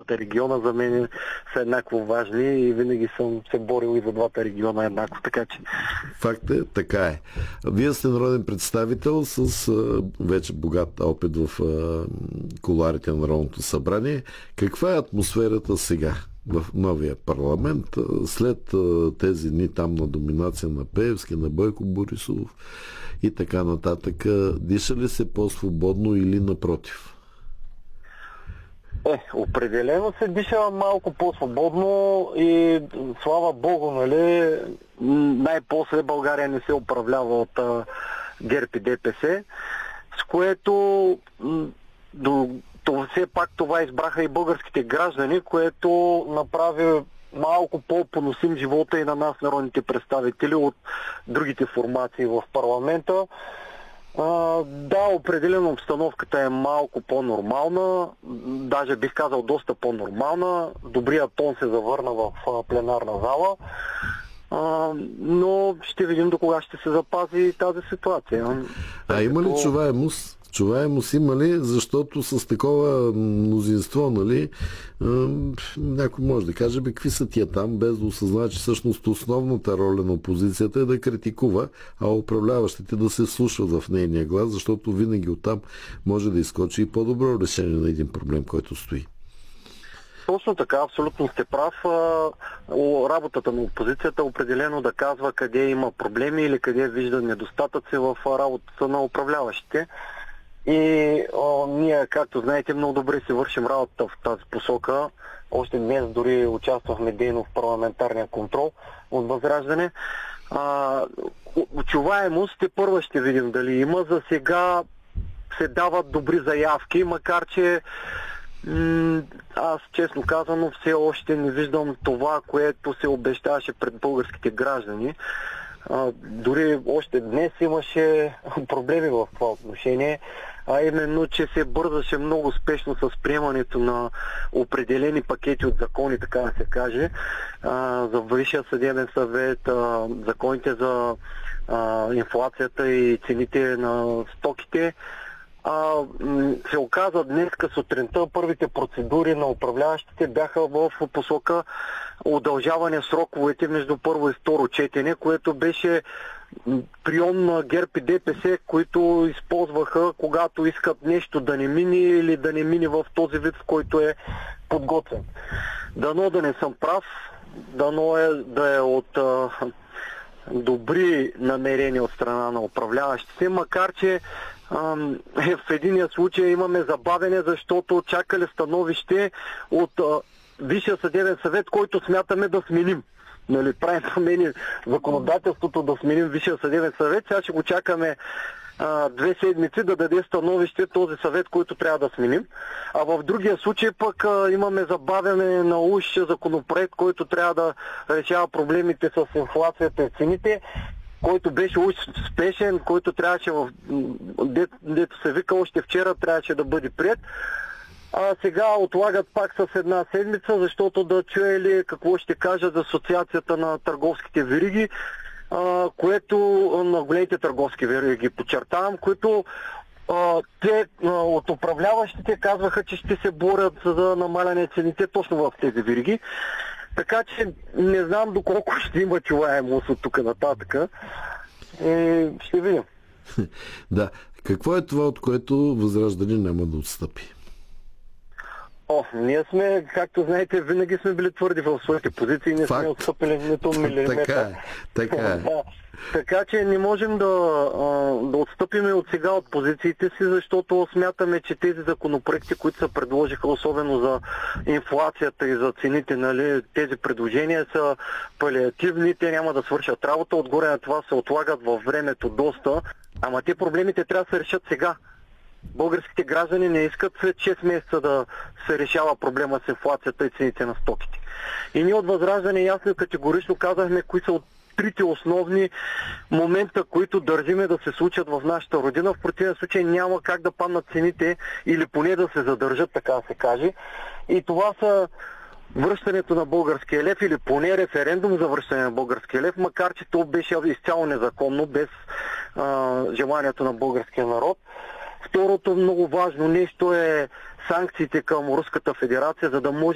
двата региона за мен са еднакво важни и винаги съм се борил и за двата региона еднакво, така че... Факт е, така е. Вие сте народен представител с вече богат опит в кулоарите на Народното събрание. Каква е атмосферата сега в новия парламент, след тези дни там на доминация на Пеевски, на Бойко Борисов и така нататък? Диша ли се по-свободно или напротив? Определено се диша малко по-свободно и слава Богу, нали, най-после България не се управлява от ГЕРБ и ДПС, с което все пак това избраха и българските граждани, което направи малко по-поносим живота и на нас, народните представители от другите формации в парламента. Да, определено обстановката е малко по-нормална, даже бих казал доста по-нормална. Добрият тон се завърна в пленарна зала, но ще видим до кога ще се запази тази ситуация. Има ли чуваемост? Чуваемост има ли? Защото с такова мнозинство, нали, някой може да каже, какви са тия там, без да осъзнава, че всъщност основната роля на опозицията е да критикува, а управляващите да се слушат в нейния глас, защото винаги оттам може да изскочи и по-добро решение на един проблем, който стои. Точно така, абсолютно сте прав. Работата на опозицията е определено да казва къде има проблеми или къде вижда недостатъци в работата на управляващите. И ние, както знаете, много добре си вършим работа в тази посока. Още днес дори участвахме дейно в парламентарния контрол от Възраждане. Чуваемост първо ще видим дали има. За сега се дават добри заявки, макар че аз, честно казано, все още не виждам това, което се обещаваше пред българските граждани. Дори още днес имаше проблеми в това отношение, а именно, че се бързаше много спешно с приемането на определени пакети от закони, така да се каже, за Висшия съдебен съвет, законите за инфлацията и цените на стоките. Се оказа днес сутринта първите процедури на управляващите бяха в посока удължаване сроковете между първо и второ четене, което беше прием на ГЕРБ и ДПС, които използваха, когато искат нещо да не мине или да не мине в този вид, в който е подготвен. Дано да не съм прав, дано да е от добри намерения от страна на управляващите, макар че в единия случай имаме забавене, защото чакали становище от Висшия съдебен съвет, който смятаме да сменим. Нали, правим промени законодателството да сменим Висшия съдебен съвет. Сега ще го чакаме 2 седмици да даде становище този съвет, който трябва да сменим. А в другия случай пък имаме забавяне на уж законопроект, който трябва да решава проблемите с инфлацията и цените, който беше уж спешен, който трябваше дето се вика още вчера, трябваше да бъде приет. А сега отлагат пак с една седмица, защото да чуе ли какво ще кажат за асоциацията на търговските вериги, което на големите търговски вериги подчертавам, които те от управляващите казваха, че ще се борят за намаляне цените точно в тези вериги. Така че не знам доколко ще има чуваемост от тук нататък. Ще видим. Да. Какво е това, от което Възраждане няма да отстъпи? Ние сме, както знаете, винаги сме били твърди в своите позиции, не сме отстъпили нито милиметър. Така е. Така че не можем да отстъпиме от сега от позициите си, защото смятаме, че тези законопроекти, които се предложиха, особено за инфлацията и за цените, нали, тези предложения са палиативни, те няма да свършат работа, отгоре на това се отлагат във времето доста, ама те проблемите трябва да се решат сега. Българските граждани не искат след 6 месеца да се решава проблема с инфлацията и цените на стоките. И ние от Възраждане ясно и категорично казахме кои са от трите основни момента, които държиме да се случат в нашата родина. В противен случай няма как да паднат цените или поне да се задържат, така да се каже. И това са връщането на българския лев или поне референдум за връщане на българския лев, макар че то беше изцяло незаконно, без желанието на българския народ. Второто много важно нещо е санкциите към Руската федерация, за да може